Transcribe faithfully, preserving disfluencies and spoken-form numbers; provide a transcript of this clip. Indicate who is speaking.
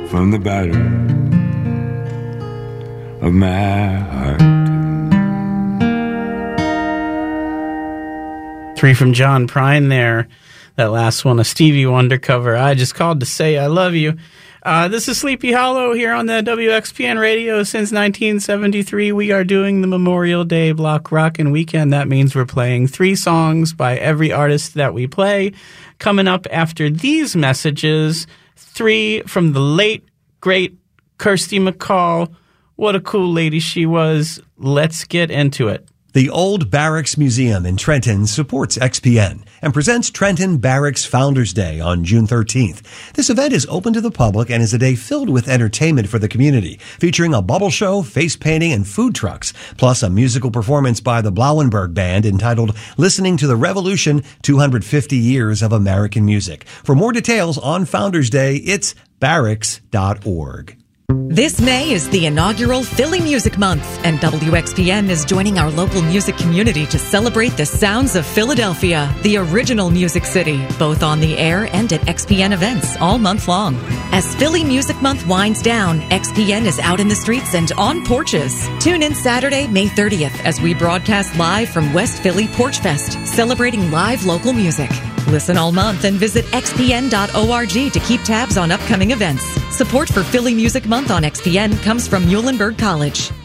Speaker 1: from the bottom of my heart.
Speaker 2: Three from John Prine there. That last one, a Stevie Wonder cover. I just called to say I love you. Uh, this is Sleepy Hollow here on the W X P N radio since nineteen seventy-three. We are doing the Memorial Day Block Rockin' Weekend. That means we're playing three songs by every artist that we play. Coming up after these messages, three from the late, great Kirsty MacColl. What a cool lady she was. Let's get into it.
Speaker 3: The Old Barracks Museum in Trenton supports X P N and presents Trenton Barracks Founders Day on June thirteenth. This event is open to the public and is a day filled with entertainment for the community, featuring a bubble show, face painting, and food trucks, plus a musical performance by the Blauenberg Band entitled Listening to the Revolution, two hundred fifty Years of American Music. For more details on Founders Day, it's barracks dot org.
Speaker 4: This May is the inaugural Philly Music Month, and W X P N is joining our local music community to celebrate the sounds of Philadelphia, the original music city, both on the air and at X P N events all month long. As Philly Music Month winds down, X P N is out in the streets and on porches. Tune in Saturday, May thirtieth, as we broadcast live from West Philly Porch Fest, celebrating live local music. Listen all month and visit x p n dot org to keep tabs on upcoming events. Support for Philly Music Month on X P N comes from Muhlenberg College.